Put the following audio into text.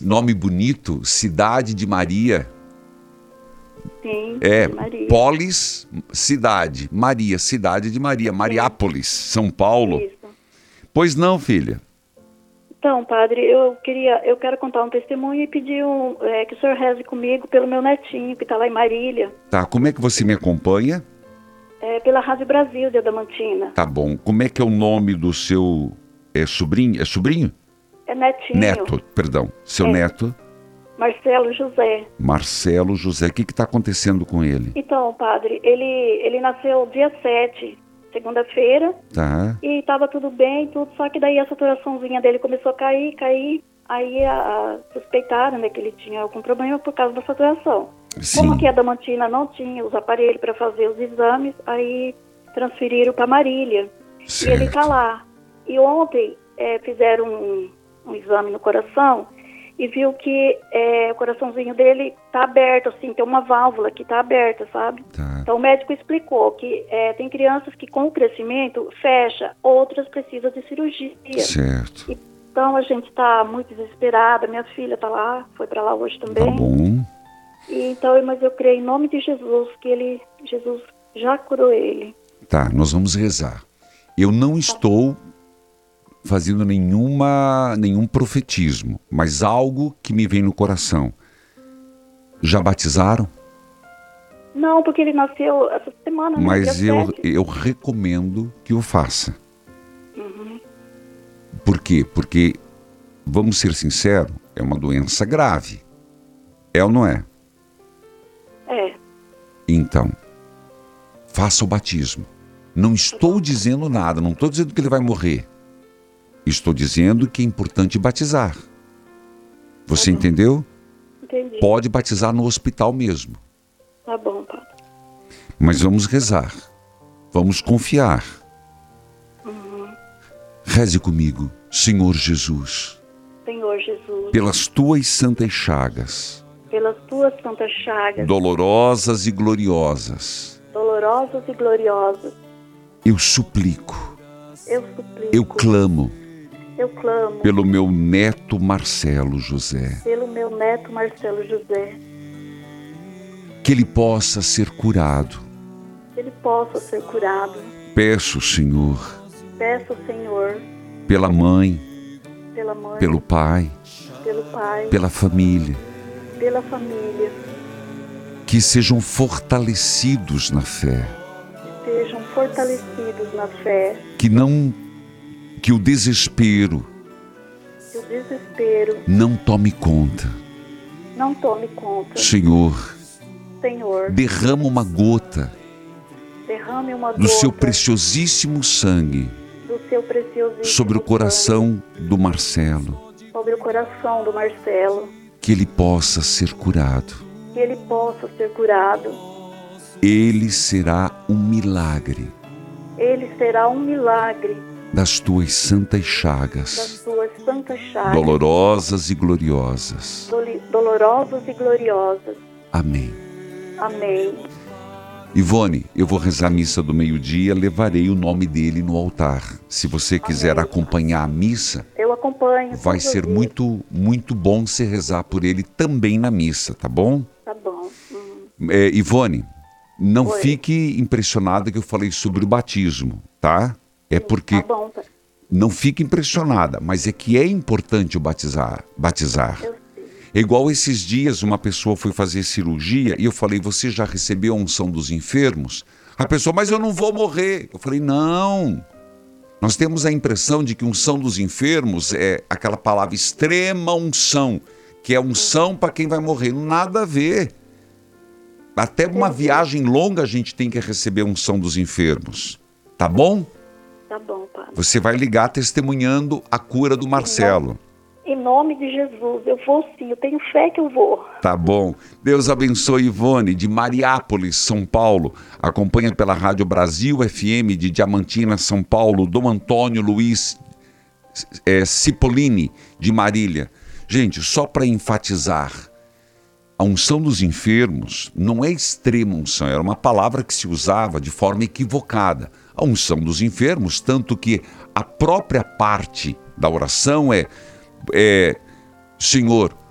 nome bonito, Cidade de Maria. Sim, de Maria. Polis, cidade. Maria, Cidade de Maria. Mariápolis, São Paulo. Isso. Pois não, filha? Então, padre, eu quero contar um testemunho e pedir que o senhor reze comigo pelo meu netinho, que está lá em Marília. Tá, como é que você me acompanha? Pela Rádio Brasil de Adamantina. Tá bom. Como é que é o nome do seu sobrinho? É sobrinho? É netinho. Neto, perdão. Seu neto? Marcelo José. Marcelo José. O que está acontecendo com ele? Então, padre, ele nasceu dia 7, segunda-feira. Tá. E estava tudo bem, só que daí a saturaçãozinha dele começou a cair. Aí suspeitaram, né, que ele tinha algum problema por causa da saturação. Sim. Como aqui a Adamantina não tinha os aparelhos para fazer os exames, aí transferiram para Marília. Certo. E ele está lá. E ontem fizeram um exame no coração e viu que o coraçãozinho dele está aberto, assim, tem uma válvula que está aberta, sabe? Tá. Então o médico explicou que tem crianças que com o crescimento fecha, outras precisam de cirurgia. Certo. Então a gente está muito desesperada, minha filha está lá, foi para lá hoje também. Tá bom. Mas eu creio em nome de Jesus, que Jesus já curou ele. Tá, nós vamos rezar. Eu não estou fazendo nenhum profetismo, mas algo que me vem no coração. Já batizaram? Não, porque ele nasceu essa semana, né? Mas dia 7. eu recomendo que o faça. Uhum. Por quê? Porque, vamos ser sinceros, é uma doença grave. É ou não é? É. Então, faça o batismo. Não estou dizendo nada, não estou dizendo que ele vai morrer. Estou dizendo que é importante batizar. Você entendeu? Entendi. Pode batizar no hospital mesmo. Tá bom, padre. Mas vamos rezar. Vamos confiar. Reze comigo, Senhor Jesus. Senhor Jesus. Pelas tuas santas chagas. Pelas tuas santas chagas. Dolorosas e gloriosas. Dolorosas e gloriosas. Eu suplico. Eu suplico. Eu clamo. Eu clamo. Pelo meu neto Marcelo José. Pelo meu neto Marcelo José. Que ele possa ser curado. Que ele possa ser curado. Peço, Senhor. Peço, Senhor. Pela mãe. Pela mãe. Pelo pai. Pelo pai. Pela família. Pela família. Que sejam fortalecidos na fé. Sejam fortalecidos na fé. Que o desespero. Que o desespero não tome conta. Não tome conta. Senhor. Senhor. Derrama uma gota. Derrame uma do gota seu preciosíssimo sangue. Do seu preciosíssimo sobre o coração sangue, do Marcelo. Sobre o coração do Marcelo. Que ele possa ser curado. Que ele possa ser curado. Ele será um milagre. Ele será um milagre. Das tuas santas chagas. Das tuas santas chagas. Dolorosas e gloriosas. Dolorosas e gloriosas. Amém. Amém. Ivone, eu vou rezar a missa do meio-dia, levarei o nome dele no altar. Se você quiser acompanhar a missa, eu acompanho. Vai ser muito, muito bom você rezar por ele também na missa, tá bom? Tá bom. Ivone, não fique impressionada que eu falei sobre o batismo, tá? É porque... Tá bom, tá. Não fique impressionada, mas é que é importante o batizar. É igual esses dias uma pessoa foi fazer cirurgia e eu falei, você já recebeu a unção dos enfermos? A pessoa, mas eu não vou morrer. Eu falei, não. Nós temos a impressão de que unção dos enfermos é aquela palavra extrema unção, que é unção para quem vai morrer. Nada a ver. Até uma viagem longa a gente tem que receber a unção dos enfermos. Tá bom? Tá bom, padre. Você vai ligar testemunhando a cura do Marcelo. Em nome de Jesus, eu vou sim, eu tenho fé que eu vou. Tá bom. Deus abençoe Ivone, de Mariápolis, São Paulo. Acompanha pela Rádio Brasil FM de Diamantina, São Paulo, Dom Antônio Luiz Cipollini, de Marília. Gente, só para enfatizar, a unção dos enfermos não é extrema unção, era uma palavra que se usava de forma equivocada. A unção dos enfermos, tanto que a própria parte da oração Senhor,